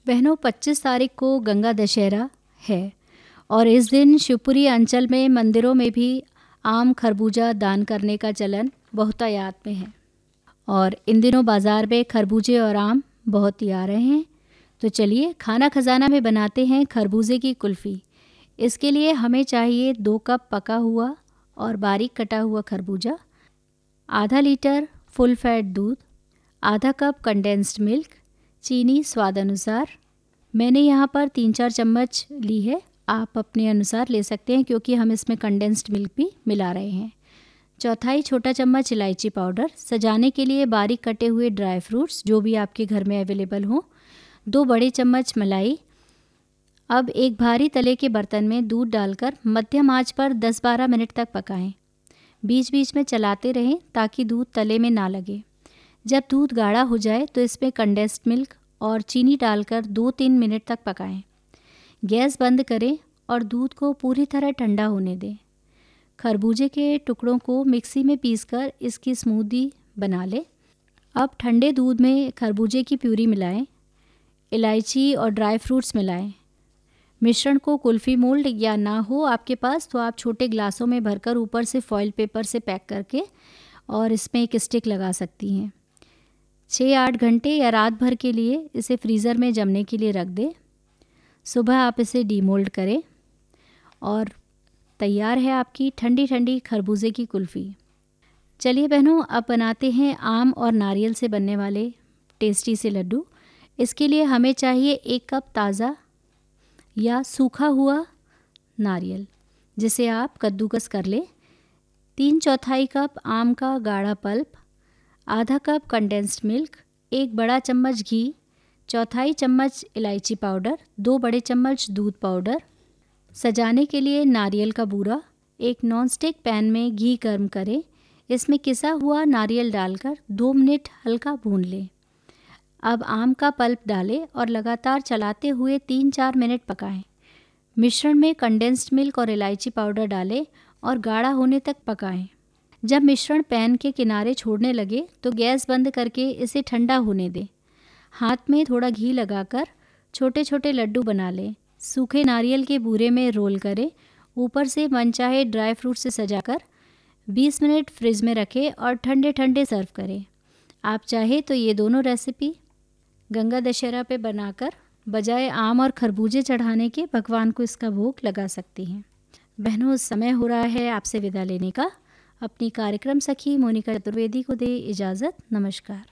बहनों, 25 तारीख को गंगा दशहरा है और इस दिन शिवपुरी अंचल में मंदिरों में भी आम खरबूजा दान करने का चलन बहुतायत में है और इन दिनों बाज़ार में खरबूजे और आम बहुत ही आ रहे हैं। तो चलिए खाना खजाना में बनाते हैं खरबूजे की कुल्फ़ी। इसके लिए हमें चाहिए 2 कप पका हुआ और बारीक कटा हुआ खरबूजा, आधा लीटर फुल फैट दूध, आधा कप कंडेंस्ड मिल्क, चीनी स्वाद अनुसार। मैंने यहाँ पर 3-4 चम्मच ली है, आप अपने अनुसार ले सकते हैं क्योंकि हम इसमें कंडेंस्ड मिल्क भी मिला रहे हैं। चौथाई छोटा चम्मच इलायची पाउडर, सजाने के लिए बारीक कटे हुए ड्राई फ्रूट्स जो भी आपके घर में अवेलेबल हों, 2 बड़े चम्मच मलाई। अब एक भारी तले के बर्तन में दूध डालकर मध्यम आंच पर 10-12 मिनट तक पकाएं। बीच बीच में चलाते रहें ताकि दूध तले में ना लगे। जब दूध गाढ़ा हो जाए तो इसमें कंडेंस्ड मिल्क और चीनी डालकर 2-3 मिनट तक पकाएं। गैस बंद करें और दूध को पूरी तरह ठंडा होने दें। खरबूजे के टुकड़ों को मिक्सी में पीसकर इसकी स्मूदी बना लें। अब ठंडे दूध में खरबूजे की प्यूरी मिलाएं, इलायची और ड्राई फ्रूट्स मिलाएं। मिश्रण को कुल्फ़ी मोल्ड या ना हो आपके पास तो आप छोटे ग्लासों में भरकर ऊपर से फॉइल पेपर से पैक करके और इसमें एक स्टिक लगा सकती हैं। 6-8 घंटे या रात भर के लिए इसे फ्रीज़र में जमने के लिए रख दें। सुबह आप इसे डीमोल्ड करें और तैयार है आपकी ठंडी ठंडी खरबूजे की कुल्फ़ी। चलिए बहनों, अब बनाते हैं आम और नारियल से बनने वाले टेस्टी से लड्डू। इसके लिए हमें चाहिए 1 कप ताज़ा या सूखा हुआ नारियल जिसे आप कद्दूकस कर लें, 3/4 कप आम का गाढ़ा पल्प, आधा कप कंडेंस्ड मिल्क, 1 बड़ा चम्मच घी, 1/4 चम्मच इलायची पाउडर, 2 बड़े चम्मच दूध पाउडर। सजाने के लिए नारियल का बूरा। एक नॉनस्टिक पैन में घी गर्म करें, इसमें किसा हुआ नारियल डालकर 2 मिनट हल्का भून लें। अब आम का पल्प डालें और लगातार चलाते हुए 3-4 मिनट पकाएं। मिश्रण में कंडेंस्ड मिल्क और इलायची पाउडर डालें और गाढ़ा होने तक पकाएं। जब मिश्रण पैन के किनारे छोड़ने लगे तो गैस बंद करके इसे ठंडा होने दें। हाथ में थोड़ा घी लगाकर छोटे छोटे लड्डू बना लें। सूखे नारियल के बूरे में रोल करें, ऊपर से मनचाहे ड्राई फ्रूट से सजाकर 20 मिनट फ्रिज में रखें और ठंडे ठंडे सर्व करें। आप चाहे तो ये दोनों रेसिपी गंगा दशहरा पे बनाकर बजाय आम और खरबूजे चढ़ाने के भगवान को इसका भोग लगा सकती हैं। बहनों, समय हो रहा है आपसे विदा लेने का। अपनी कार्यक्रम सखी मोनिका चतुर्वेदी को दे इजाज़त। नमस्कार।